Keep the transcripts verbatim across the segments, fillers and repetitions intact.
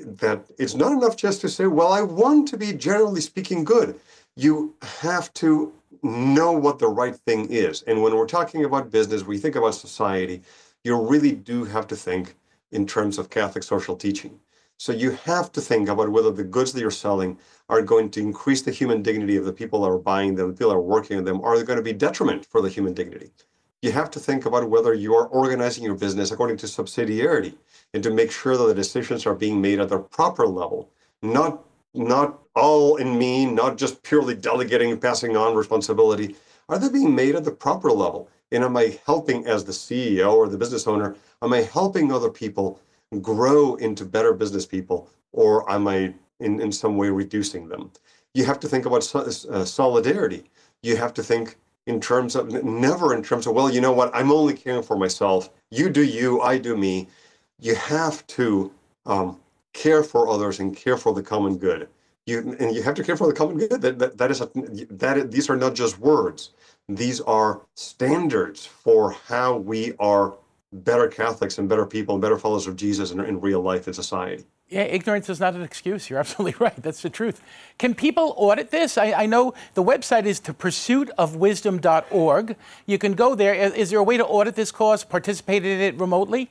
that it's not enough just to say, well, I want to be generally speaking good. You have to know what the right thing is. And when we're talking about business, we think about society, you really do have to think in terms of Catholic social teaching. So you have to think about whether the goods that you're selling are going to increase the human dignity of the people that are buying them, the people that are working on them, or are they going to be detriment for the human dignity? You have to think about whether you are organizing your business according to subsidiarity and to make sure that the decisions are being made at the proper level, not not all in me, not just purely delegating and passing on responsibility. Are they being made at the proper level? And am I helping as the C E O or the business owner, am I helping other people grow into better business people, or am I in, in some way reducing them? You have to think about so, uh, solidarity. You have to think in terms of, never in terms of, well, you know what, I'm only caring for myself. You do you, I do me. You have to um, care for others and care for the common good. You and you have to care for the common good. That that, that is a, that these are not just words. These are standards for how we are better Catholics and better people and better followers of Jesus in, in real life in society. Yeah, ignorance is not an excuse. You're absolutely right. That's the truth. Can people audit this? I, I know the website is to pursuit of wisdom dot org. You can go there. Is, is there a way to audit this course, participate in it remotely?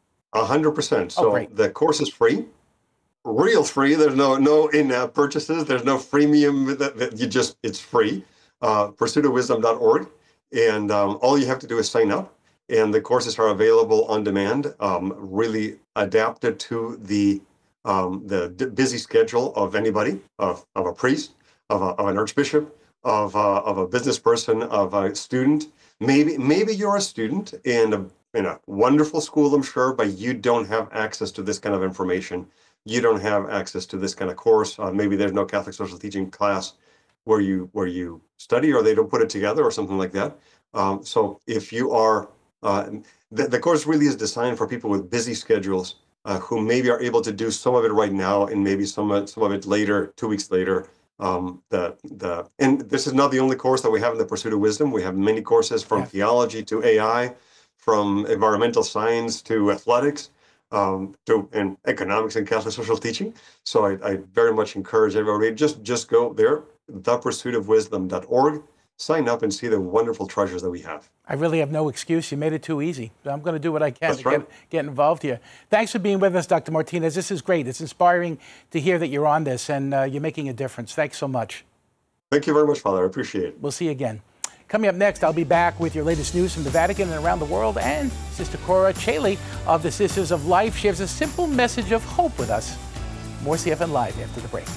A hundred percent. So oh, great. The course is free, real free. There's no no in-app purchases. There's no freemium. That, that you just it's free. Uh, pursuit of wisdom dot org, and um, all you have to do is sign up. And the courses are available on demand, um, really adapted to the um, the d- busy schedule of anybody, of of a priest, of, a, of an archbishop, of a, of a business person, of a student. Maybe maybe you're a student in a in a wonderful school, I'm sure, but you don't have access to this kind of information. You don't have access to this kind of course. Uh, maybe there's no Catholic social teaching class where you where you study, or they don't put it together, or something like that. Um, so if you are, uh, the, the course really is designed for people with busy schedules uh, who maybe are able to do some of it right now and maybe some of, some of it later, two weeks later. Um, the the and this is not the only course that we have in the Pursuit of Wisdom. We have many courses from yeah. theology to A I, from environmental science to athletics, um, to and economics and Catholic social teaching. So I, I very much encourage everybody, just just go there, the pursuit of wisdom dot org, sign up and see the wonderful treasures that we have. I really have no excuse. You made it too easy. I'm going to do what I can That's to right. get, get involved here. Thanks for being with us, Doctor Martinez. This is great. It's inspiring to hear that you're on this and uh, you're making a difference. Thanks so much. Thank you very much, Father. I appreciate it. We'll see you again. Coming up next, I'll be back with your latest news from the Vatican and around the world. And Sister Cora Chaley of the Sisters of Life shares a simple message of hope with us. More C F N Live after the break.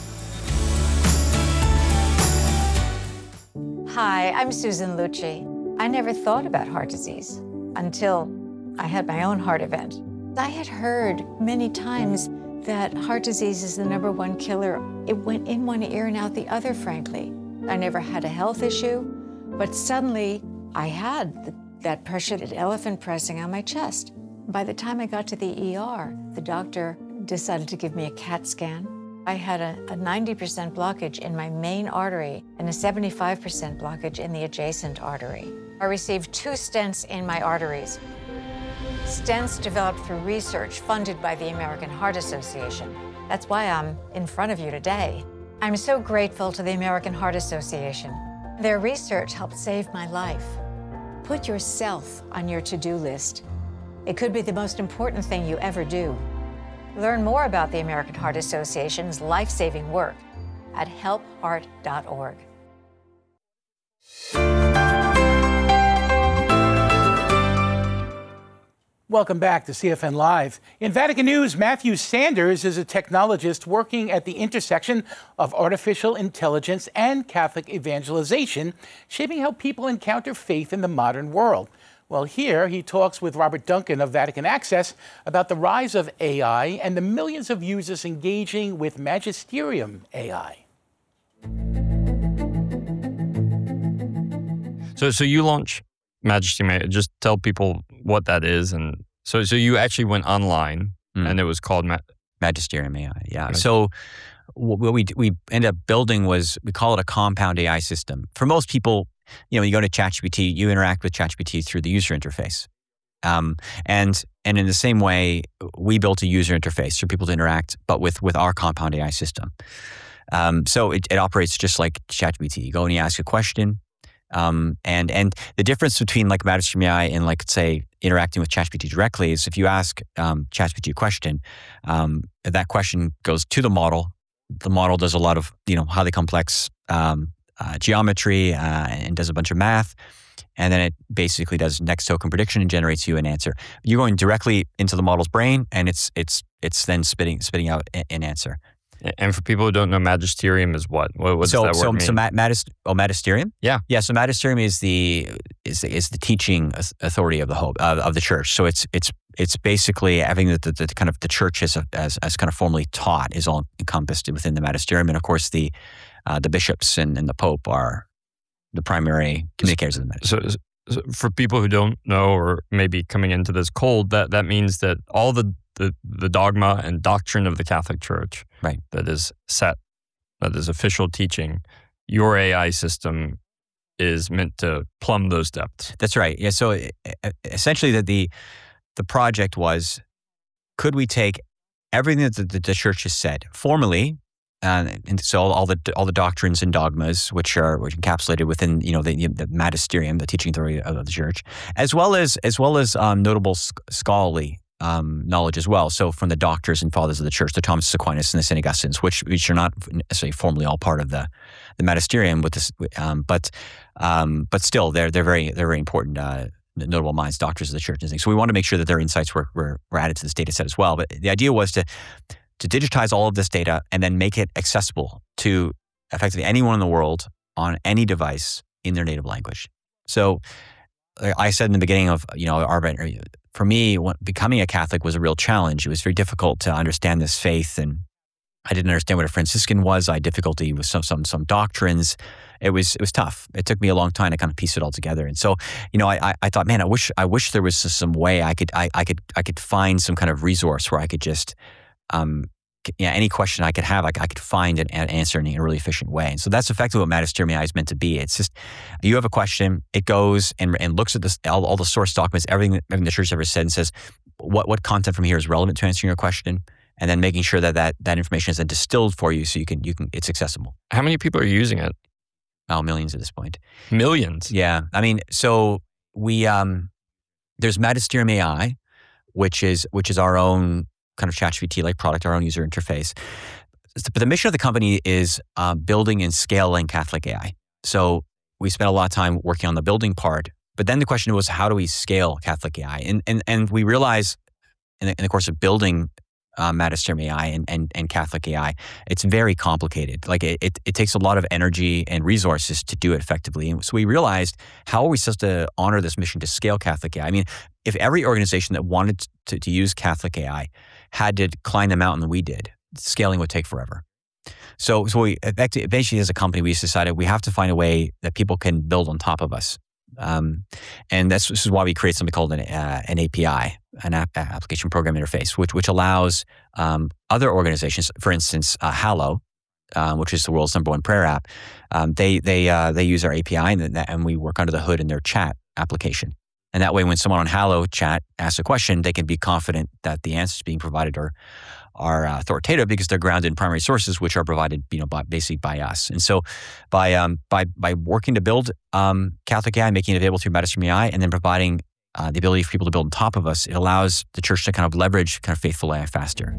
Hi, I'm Susan Lucci. I never thought about heart disease until I had my own heart event. I had heard many times that heart disease is the number one killer. It went in one ear and out the other, frankly. I never had a health issue, but suddenly I had the, that pressure, that elephant pressing on my chest. By the time I got to the E R, the doctor decided to give me a CAT scan. I had a, a ninety percent blockage in my main artery and a seventy-five percent blockage in the adjacent artery. I received two stents in my arteries. Stents developed through research funded by the American Heart Association. That's why I'm in front of you today. I'm so grateful to the American Heart Association. Their research helped save my life. Put yourself on your to-do list. It could be the most important thing you ever do. Learn more about the American Heart Association's life-saving work at help heart dot org. Welcome back to C F N Live. In Vatican News, Matthew Sanders is a technologist working at the intersection of artificial intelligence and Catholic evangelization, shaping how people encounter faith in the modern world. Well, here he talks with Robert Duncan of Vatican Access about the rise of A I and the millions of users engaging with Magisterium A I. So, so you launch Magisterium. Just tell people what that is, and so, so you actually went online, mm. and it was called Ma- Magisterium A I. Yeah. Right. So, what we we ended up building was, we call it a compound A I system. For most people, you know, when you go to ChatGPT, you interact with ChatGPT through the user interface. Um, and and in the same way, we built a user interface for people to interact, but with with our Compound A I system. Um, so it, it operates just like ChatGPT. You go and you ask a question, um, and and the difference between like Matterstream A I and like say interacting with ChatGPT directly is if you ask um, ChatGPT a question, um, that question goes to the model. The model does a lot of you know highly complex um, uh, geometry uh, and does a bunch of math. And then it basically does next token prediction and generates you an answer. You're going directly into the model's brain, and it's it's it's then spitting spitting out a- an answer. And for people who don't know, magisterium is what? What, what does so that word so mean? so mat, matist, oh, magisterium? Yeah, yeah. So magisterium is the is is the teaching authority of the whole of, of the church. So it's it's it's basically having the, the, the kind of the church as, as as kind of formally taught is all encompassed within the magisterium, and of course the uh, the bishops and, and the pope are the primary communicators of the magisterium. So, so for people who don't know or maybe coming into this cold, that that means that all the the, the dogma and doctrine of the Catholic Church, right, that is set, that is official teaching, your A I system is meant to plumb those depths. That's right. Yeah. So essentially, that the the project was, could we take everything that the, the church has said formally, uh, and so all the all the doctrines and dogmas, which are which encapsulated within you know the, the magisterium, the teaching authority of the church, as well as as well as um, notable scholarly um, knowledge as well. So from the doctors and fathers of the church, the Thomas Aquinas and the Saint Augustines, which which are not necessarily formally all part of the the magisterium, with this, um, but um, but still they're they're very they're very important. Uh, notable minds, doctors of the church and things. So we want to make sure that their insights were, were were added to this data set as well. But the idea was to to digitize all of this data and then make it accessible to effectively anyone in the world on any device in their native language. So I said in the beginning of, you know, our, for me, becoming a Catholic was a real challenge. It was very difficult to understand this faith, and I didn't understand what a Franciscan was. I had difficulty with some some some doctrines. It was it was tough. It took me a long time to kind of piece it all together. And so, you know, I I thought, man, I wish I wish there was some way I could I I could I could find some kind of resource where I could just, um, yeah, any question I could have, I, I could find an, an answer in a really efficient way. And so that's effectively what Magisterium A I is meant to be. It's just, you have a question, it goes and and looks at this all, all the source documents, everything everything the church ever said, and says what what content from here is relevant to answering your question, and then making sure that that, that information is then distilled for you so you can you can it's accessible. How many people are using it? Oh, millions at this point. Millions. Yeah. I mean, so we um, there's Magisterium A I, which is which is our own kind of ChatGPT-like product, our own user interface. But the mission of the company is uh, building and scaling Catholic A I. So we spent a lot of time working on the building part, but then the question was, how do we scale Catholic A I? And and and we realized in the, in the course of building Uh, Magisterium A I and, and, and Catholic A I, it's very complicated. Like it, it, it takes a lot of energy and resources to do it effectively. And so we realized, how are we supposed to honor this mission to scale Catholic A I? I mean, if every organization that wanted to, to use Catholic A I had to climb the mountain that we did, scaling would take forever. So, so we eventually, as a company, we just decided we have to find a way that people can build on top of us. Um, and that's, this is why we create something called an, uh, an A P I, an app, application program interface, which which allows um, other organizations, for instance, uh, Hallow, uh, which is the world's number one prayer app. Um, they they uh, they use our A P I, and, that, and we work under the hood in their chat application. And that way, when someone on Hallow chat asks a question, they can be confident that the answers being provided are are uh, authoritative because they're grounded in primary sources, which are provided, you know, by, basically by us. And so, by um, by by working to build um, Catholic A I, making it available through Magisterium A I, and then providing uh, the ability for people to build on top of us, it allows the church to kind of leverage kind of faithful A I faster.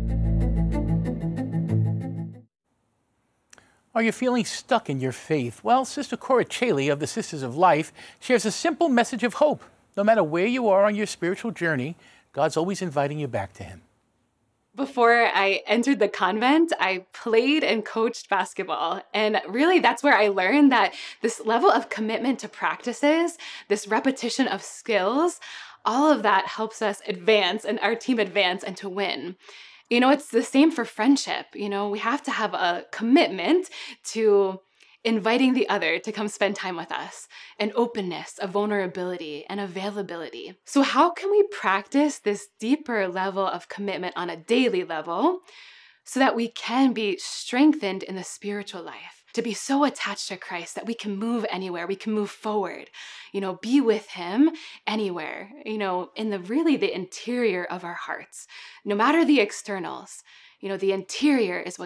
Are you feeling stuck in your faith? Well, Sister Cora Chaley of the Sisters of Life shares a simple message of hope. No matter where you are on your spiritual journey, God's always inviting you back to Him. Before I entered the convent, I played and coached basketball. And really, that's where I learned that this level of commitment to practices, this repetition of skills, all of that helps us advance and our team advance and to win. You know, it's the same for friendship. You know, we have to have a commitment to inviting the other to come spend time with us, an openness, a vulnerability, and availability. So how can we practice this deeper level of commitment on a daily level so that we can be strengthened in the spiritual life, to be so attached to Christ that we can move anywhere, we can move forward, you know, be with him anywhere, you know, in the really the interior of our hearts, no matter the externals. You know, the interior is what